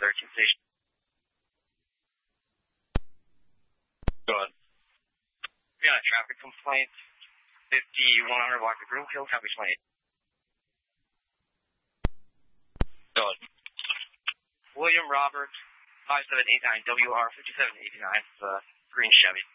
13 station. Go ahead. We got a traffic complaint. 5100 Walker Broomfield, copy 28. Go ahead. William Robert, 5789 WR 5789, green Chevy.